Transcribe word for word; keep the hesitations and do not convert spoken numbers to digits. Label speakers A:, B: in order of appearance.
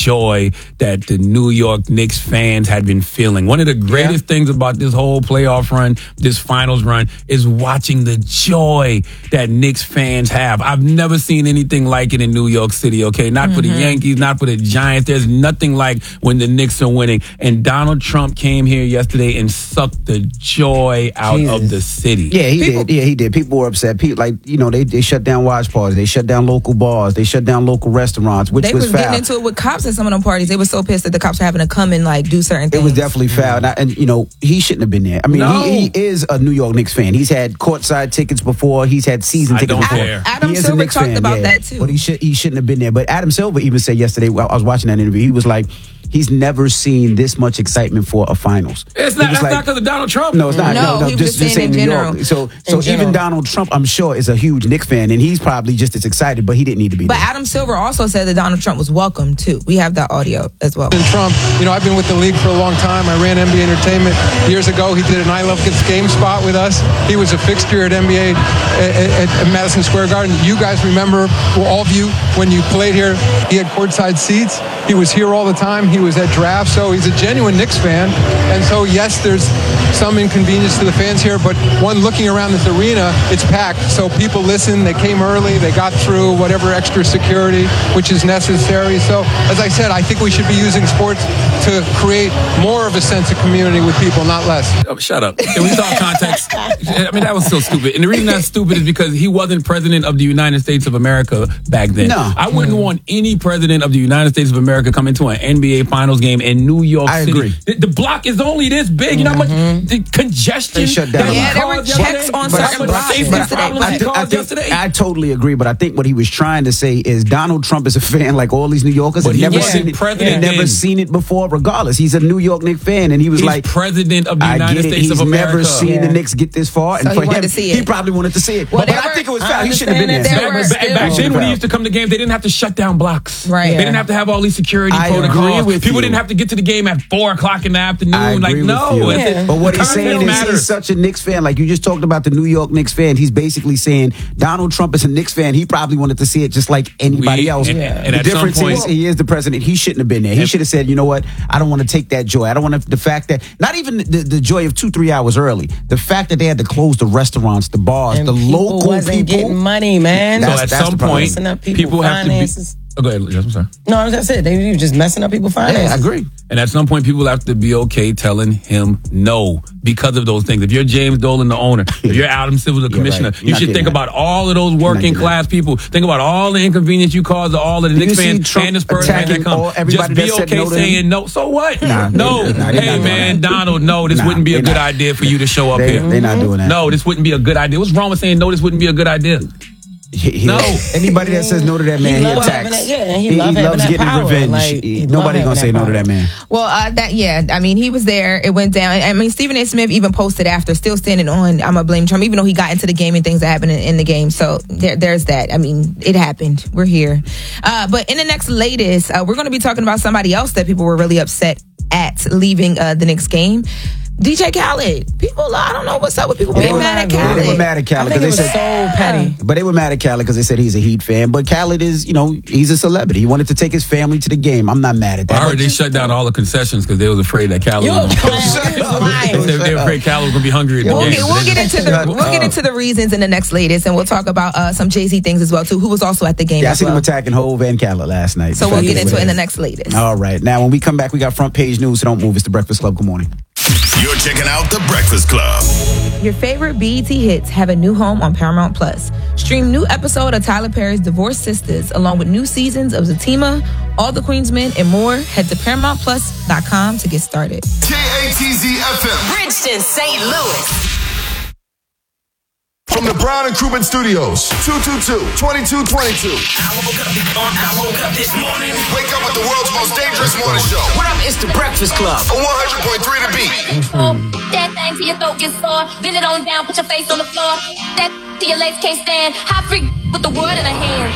A: joy that the New York Knicks fans had been feeling. One of the greatest yeah. things about this whole playoff run, this finals run, is watching the joy that Knicks fans have. I've never seen anything like it in New York City, okay? Not mm-hmm. for the Yankees, not for the Giants. There's nothing like when the Knicks are winning. And Donald Trump came here yesterday and sucked the joy out Jesus. of the city.
B: Yeah, he People, did. Yeah, he did. People were upset. People, like, you know, they, they shut down watch parties. They shut down local bars. They shut down local restaurants, which
C: they
B: was
C: was
B: foul.
C: getting into it with cops at some of them parties. They were so pissed that the cops were having to come and, like, do certain things.
B: It was definitely foul. And, I, and you know, he shouldn't have been there. I mean,
A: no.
B: he, he is a New York Knicks fan. He's had courtside tickets before. He's had season
A: I
B: tickets
A: don't
B: before.
A: care.
C: Adam
B: he is
C: Silver
B: a Knicks
C: talked
B: fan,
C: about
B: yeah.
C: that, too.
B: But he, should, he shouldn't have been there. But Adam Silver even said yesterday, well, I was watching that interview, he was like, he's never seen this much excitement for a finals.
A: It's not. That's
B: like,
A: not because of Donald Trump.
B: No, it's not.
C: No,
B: No, no,
C: he was
B: just,
C: just saying in
B: New
C: general.
B: York. So, so
C: general.
B: even Donald Trump, I'm sure, is a huge Knicks fan, and he's probably just as excited, but he didn't need to be
C: But
B: there.
C: Adam Silver also said that Donald Trump was welcome, too. We have that audio as well.
D: And Trump, you know, I've been with the league for a long time. I ran N B A Entertainment years ago. He did an I Love Kids game spot with us. He was a fixture at N B A at, at, at Madison Square Garden. You guys remember, well, all of you, when you played here, he had courtside seats. He was here all the time. He was at drafts. So he's a genuine Knicks fan. And so, yes, there's some inconvenience to the fans here, but one looking around this arena, it's packed. So people listen. They came early. They got through whatever extra security, which is necessary. So, as I said, I think we should be using sports to create more of a sense of community with people, not less.
A: Oh, shut up. Can we talk context? I mean, that was so stupid. And the reason that's stupid is because he wasn't president of the United States of America back then.
B: No.
A: I wouldn't mm. want any president of the United States of America come into an N B A Finals game in New York
B: I
A: City.
B: agree.
A: The, the block is only this big. You know how much the congestion?
B: They shut down.
C: Yeah, there were checks on certain blocks yesterday.
A: I, th- I, think,
B: yesterday. I totally agree, but I think what he was trying to say is Donald Trump is a fan like all these New Yorkers.
A: But
B: have
A: he
B: never
A: wasn't
B: seen it,
A: president
B: and never
A: then.
B: seen it before. Regardless, he's a New York Knicks fan, and he was
A: He's
B: like,
A: president of the
B: I
A: United
B: get it.
A: States
B: He's
A: of America.
B: never seen
C: Yeah.
B: the Knicks get this far,
C: So
B: and
C: he
B: for
C: wanted
B: him,
C: to see it.
B: he probably wanted to see it. But,
C: Whatever,
B: but I think it was
C: I
B: foul. He shouldn't have been there.
C: understand that
A: Back,
C: there
A: back,
C: were
A: back then, when he
B: foul.
A: used to come to games, they didn't have to shut down blocks.
C: Right.
A: They
C: Yeah.
A: didn't have to have all these security
B: I
A: protocols.
B: agree with
A: People
B: you.
A: didn't have to get to the game at four o'clock in the afternoon.
B: I
A: like,
B: agree
A: no.
B: with you.
A: It's-
C: Yeah.
B: But what he's
A: context
B: saying is
A: matters.
B: he's such a Knicks fan. Like you just talked about the New York Knicks fan. He's basically saying Donald Trump is a Knicks fan. He probably wanted to see it just like anybody
A: We-
B: else.
A: and-
C: Yeah.
A: and
B: the
A: at some
B: difference
A: point-
B: is he is the president. He shouldn't have been there. He
A: And-
B: should have said, you know what? I don't want to take that joy. I don't want to, the fact that, not even the, the joy of two, three hours early. The fact that they had to close the restaurants, the bars,
E: And
B: the
E: people
B: local
E: wasn't
B: people.
E: getting money, man.
A: So
B: That's-
A: at
B: that's
A: some
B: the problem.
A: point,
E: Messing up people
A: people have
E: finances.
A: to be. Oh, go ahead, Jess, I'm sorry.
E: No, that's it. They were just messing up people's finances.
B: Yeah, I agree.
A: And at some point, people have to be okay telling him no because of those things. If you're James Dolan, the owner, if you're Adam Silver, the
B: Yeah,
A: commissioner,
B: right. You're
A: you
B: not
A: should
B: getting
A: think
B: that.
A: about all of those working
B: getting
A: class people. Think about all the inconvenience you cause to all of the
B: Do you
A: Knicks
B: see
A: fans
B: Trump
A: and the Spurs fans that
B: attacking
A: come.
B: all- everybody
A: Just be
B: that said
A: okay
B: no to him?
A: saying no. So what?
B: Nah,
A: no.
B: they- nah, they're not
A: Hey,
B: doing
A: man,
B: that.
A: Donald, no, this
B: Nah,
A: wouldn't be a
B: they
A: good
B: not.
A: idea for you to show up
B: They,
A: here.
B: they're not doing that.
A: No, this wouldn't be a good idea. What's wrong with saying no, this wouldn't be a good idea?
B: He- he-
A: No.
B: Anybody that says no to that man, he,
E: love
B: attacks.
E: having that- yeah, he love having
B: loves
E: that
B: getting
E: power.
B: revenge.
E: Like,
B: He-
E: he
B: nobody
E: love
B: gonna say
E: having
B: no
E: that
B: to that
E: power.
B: man.
C: Well, uh, that yeah, I mean, he was there. It went down. I mean, Stephen A. Smith even posted after, still standing on, I'm gonna blame Trump, even though he got into the game and things that happened in, in the game. So there, there's that. I mean, it happened. We're here. Uh, but in the next latest, uh, we're going to be talking about somebody else that people were really upset at leaving uh, the Knicks game. D J Khaled. People, I don't know what's up with people being
E: were
C: mad at
E: mad- yeah,
C: Khaled.
B: They were mad at
E: I
B: Khaled
E: think it
B: because
E: was
B: they said,
E: so petty.
B: but they were mad at Khaled because they said he's a Heat fan. But Khaled is, you know, he's a celebrity. He wanted to take his family to the game. I'm not mad at that.
A: I heard they shut down all the concessions because they was afraid that Khaled
E: You're
A: was
E: lying.
A: They they were afraid Khaled was going to be hungry at the
C: We'll
A: game.
C: get, we'll get into the we'll get into the reasons in the next latest, and we'll talk about uh, some Jay-Z things as well too. Who was also at the game
B: Yeah, I
C: as
B: seen
C: well.
B: him attacking Hove and Khaled last night.
C: So we'll get
B: Yeah,
C: into it in the
B: whatever.
C: next latest.
B: All right. Now, when we come back, we got front page news, so don't move. It's the Breakfast Club. Good morning.
F: You're checking out The Breakfast Club.
C: Your favorite B E T hits have a new home on Paramount Plus. Stream new episode of Tyler Perry's Divorced Sisters, along with new seasons of Zatima, All the Queen's Men, and more. Head to paramount plus dot com to get started.
F: K A T Z F M.
G: Bridgeton, Saint Louis.
F: From the Brown and Krugman Studios. two two two, twenty-two twenty-two.
G: I woke up, I woke up this morning.
F: Wake up with the world's most dangerous morning show.
G: What up? It's the Breakfast Club.
F: On one hundred point three The Beat.
H: Oh, that thing till your throat gets sore. Bend it on down, put your face on the floor. That till your legs can't stand. Hot freak with the world in her hand.